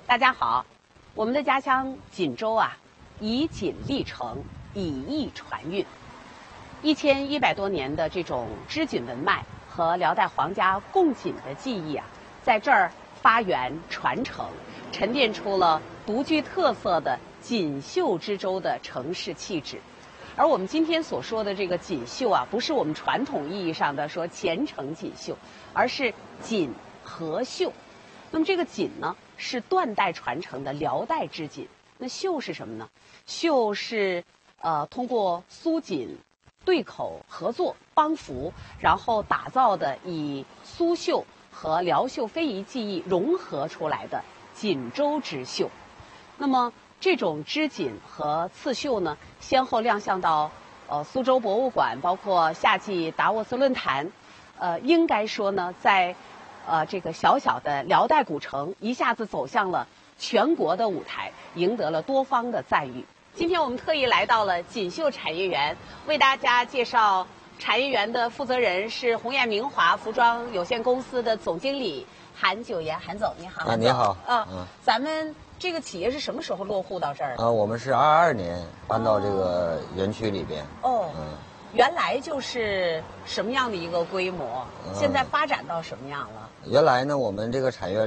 大家好，我们的家乡锦州啊，以锦历城，以艺传韵。1100多年的这种织锦文脉和辽代皇家贡锦的技艺啊，在这儿发源传承，沉淀出了独具特色的锦绣之州的城市气质。而我们今天所说的这个锦绣啊，不是我们传统意义上的说虔诚锦绣，而是锦和绣。那么这个锦呢，是断代传承的辽代织锦。那绣是什么呢？绣是通过苏锦对口合作帮扶，然后打造的以苏绣和辽绣非遗技艺融合出来的锦州织绣。那么这种织锦和刺绣呢，先后亮相到苏州博物馆，包括夏季达沃斯论坛。应该说呢，在这个小小的辽代古城一下子走向了全国的舞台，赢得了多方的赞誉。今天我们特意来到了锦绣产业园，为大家介绍产业园的负责人是鸿雁明华服装有限公司的总经理韩九岩。韩总你好。 你好。 咱们这个企业是什么时候落户到这儿的？ 我们是22年搬到这个园区里边。 原来就是什么样的一个规模？现在发展到什么样了？ 原来呢，我们这个产业